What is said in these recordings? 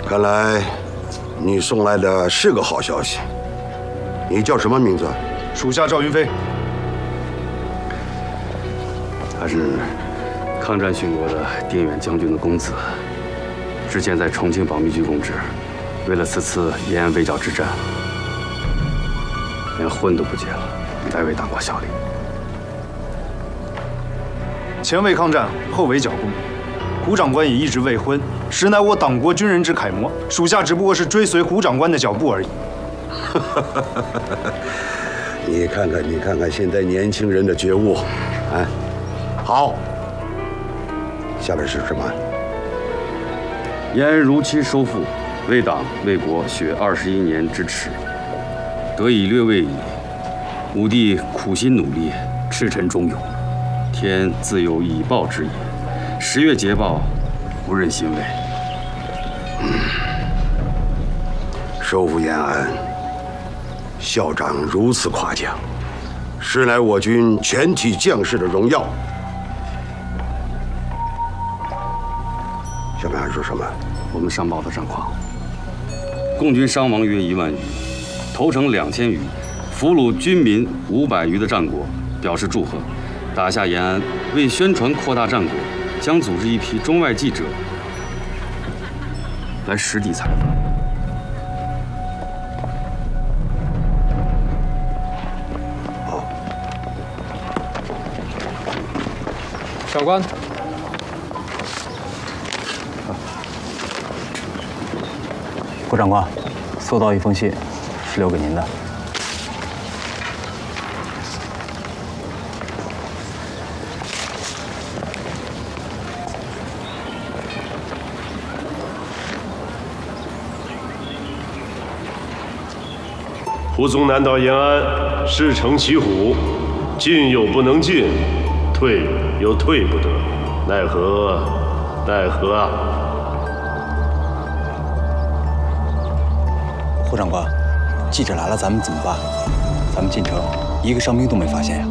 看来你送来的是个好消息。你叫什么名字？ 属下赵云飞。 他是抗战殉国的定远将军的公子，之前在重庆保密局供职，为了此次延安围剿之战，连婚都不结了，来为党国效力。 前为抗战，后为剿共，胡长官也一直未婚，实乃我党国军人之楷模。属下只不过是追随胡长官的脚步而已。 你看看现在年轻人的觉悟，啊，好。下边是什么？ 延安如期收复，为党为国雪21年之耻，得以略位矣。吾弟苦心努力，赤诚忠勇，天自有以报之也。10月捷报，无任欣慰。 收复延安，校长如此夸奖，实乃我军全体将士的荣耀。下面还说什么？ 我们上报的战况：共军伤亡约1万余，投诚2000余，俘虏军民500余的战果，表示祝贺。打下延安，为宣传扩大战果，将组织一批中外记者来实地采访。 好， 长官。 胡长官，收到一封信，是留给您的。 胡宗南到延安，势成骑虎，进又不能进，退又退不得，奈何啊！ 胡长官，记者来了，咱们怎么办？咱们进城，一个伤兵都没发现呀。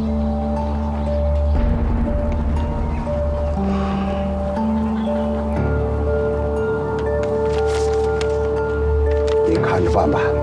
你看着办吧。